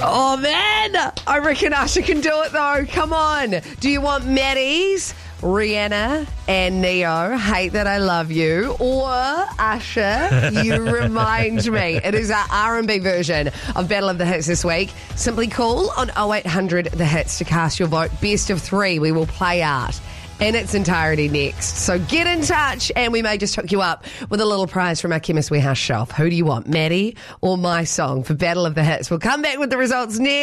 Oh, man. I reckon Usher can do it, though. Come on. Do you want Maddie's, Rihanna and Neo, Hate That I Love You, or Usher, You Remind Me? It is our R&B version of Battle of the Hits this week. Simply call on 0800 The Hits to cast your vote. Best of three, we will play out in its entirety next. So get in touch and we may just hook you up with a little prize from our Chemist Warehouse shelf. Who do you want, Maddie or my song for Battle of the Hits? We'll come back with the results next.